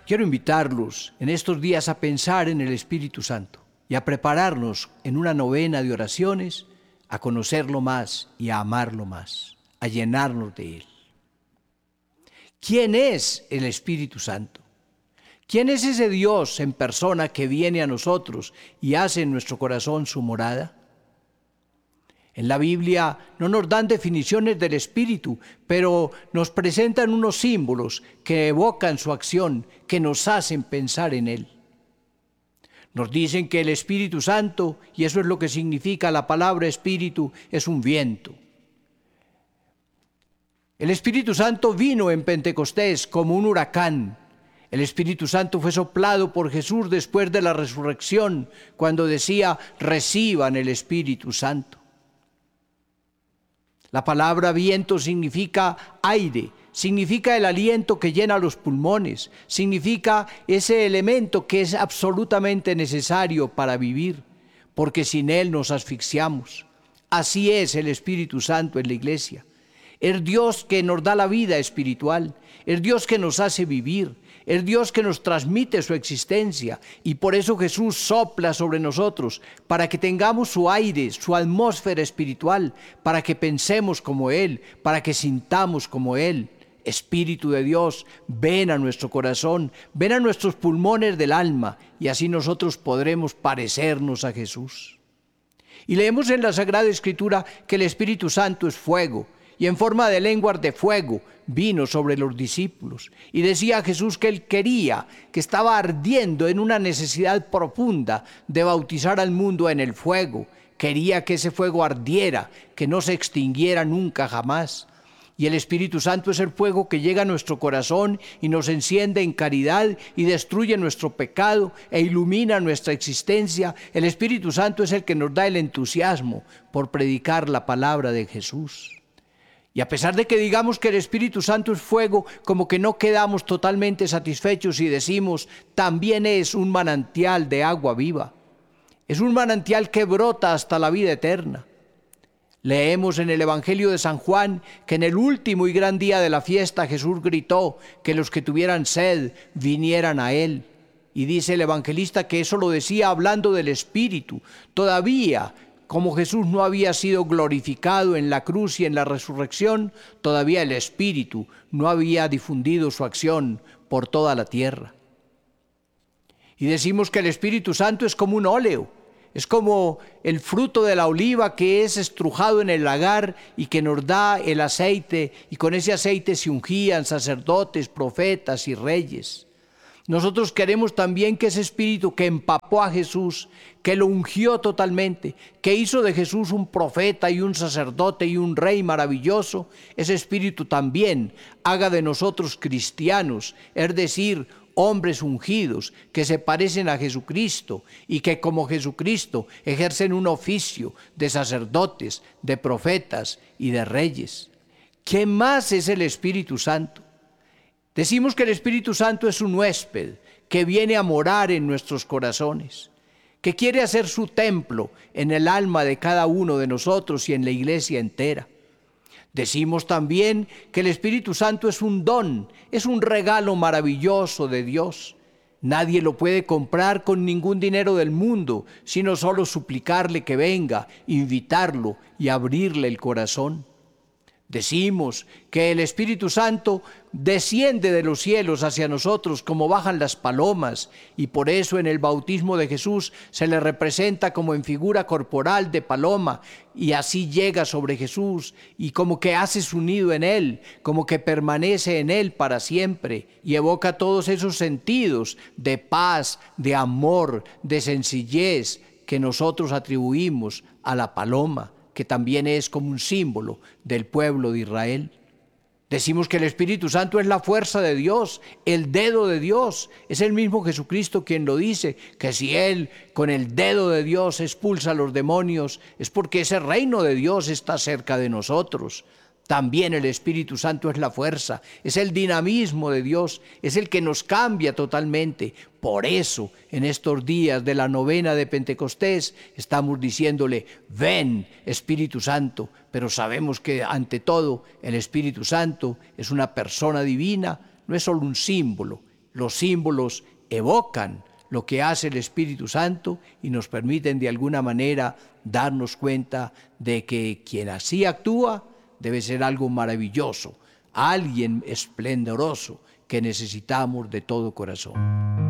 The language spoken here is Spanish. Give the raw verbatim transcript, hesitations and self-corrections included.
Quiero invitarlos en estos días a pensar en el Espíritu Santo y a prepararnos en una novena de oraciones a conocerlo más y a amarlo más, a llenarnos de Él. ¿Quién es el Espíritu Santo? ¿Quién es ese Dios en persona que viene a nosotros y hace en nuestro corazón su morada? En la Biblia no nos dan definiciones del Espíritu, pero nos presentan unos símbolos que evocan su acción, que nos hacen pensar en Él. Nos dicen que el Espíritu Santo, y eso es lo que significa la palabra Espíritu, es un viento. El Espíritu Santo vino en Pentecostés como un huracán. El Espíritu Santo fue soplado por Jesús después de la resurrección, cuando decía, reciban el Espíritu Santo. La palabra viento significa aire, significa el aliento que llena los pulmones, significa ese elemento que es absolutamente necesario para vivir, porque sin él nos asfixiamos. Así es el Espíritu Santo en la iglesia. Es Dios que nos da la vida espiritual, es Dios que nos hace vivir, es Dios que nos transmite su existencia, y por eso Jesús sopla sobre nosotros, para que tengamos su aire, su atmósfera espiritual, para que pensemos como Él, para que sintamos como Él. Espíritu de Dios, ven a nuestro corazón, ven a nuestros pulmones del alma, y así nosotros podremos parecernos a Jesús. Y leemos en la Sagrada Escritura que el Espíritu Santo es fuego, y en forma de lenguas de fuego vino sobre los discípulos. Y decía Jesús que él quería, que estaba ardiendo en una necesidad profunda de bautizar al mundo en el fuego. Quería que ese fuego ardiera, que no se extinguiera nunca jamás. Y el Espíritu Santo es el fuego que llega a nuestro corazón y nos enciende en caridad y destruye nuestro pecado e ilumina nuestra existencia. El Espíritu Santo es el que nos da el entusiasmo por predicar la palabra de Jesús. Y a pesar de que digamos que el Espíritu Santo es fuego, como que no quedamos totalmente satisfechos y decimos, también es un manantial de agua viva. Es un manantial que brota hasta la vida eterna. Leemos en el Evangelio de San Juan que en el último y gran día de la fiesta Jesús gritó que los que tuvieran sed vinieran a Él. Y dice el evangelista que eso lo decía hablando del Espíritu. Todavía, como Jesús no había sido glorificado en la cruz y en la resurrección, todavía el Espíritu no había difundido su acción por toda la tierra. Y decimos que el Espíritu Santo es como un óleo, es como el fruto de la oliva que es estrujado en el lagar y que nos da el aceite, y con ese aceite se ungían sacerdotes, profetas y reyes. Nosotros queremos también que ese Espíritu que empapó a Jesús, que lo ungió totalmente, que hizo de Jesús un profeta y un sacerdote y un rey maravilloso, ese Espíritu también haga de nosotros cristianos, es decir, hombres ungidos que se parecen a Jesucristo y que como Jesucristo ejercen un oficio de sacerdotes, de profetas y de reyes. ¿Qué más es el Espíritu Santo? Decimos que el Espíritu Santo es un huésped que viene a morar en nuestros corazones, que quiere hacer su templo en el alma de cada uno de nosotros y en la iglesia entera. Decimos también que el Espíritu Santo es un don, es un regalo maravilloso de Dios. Nadie lo puede comprar con ningún dinero del mundo, sino solo suplicarle que venga, invitarlo y abrirle el corazón. Decimos que el Espíritu Santo desciende de los cielos hacia nosotros como bajan las palomas, y por eso en el bautismo de Jesús se le representa como en figura corporal de paloma, y así llega sobre Jesús y como que hace su nido en él, como que permanece en él para siempre, y evoca todos esos sentidos de paz, de amor, de sencillez que nosotros atribuimos a la paloma, que también es como un símbolo del pueblo de Israel. Decimos que el Espíritu Santo es la fuerza de Dios, el dedo de Dios. Es el mismo Jesucristo quien lo dice, que si Él con el dedo de Dios expulsa a los demonios, es porque ese reino de Dios está cerca de nosotros. También el Espíritu Santo es la fuerza, es el dinamismo de Dios, es el que nos cambia totalmente. Por eso, en estos días de la novena de Pentecostés, estamos diciéndole, ven Espíritu Santo, pero sabemos que ante todo el Espíritu Santo es una persona divina, no es solo un símbolo. Los símbolos evocan lo que hace el Espíritu Santo y nos permiten de alguna manera darnos cuenta de que quien así actúa debe ser algo maravilloso, alguien esplendoroso que necesitamos de todo corazón.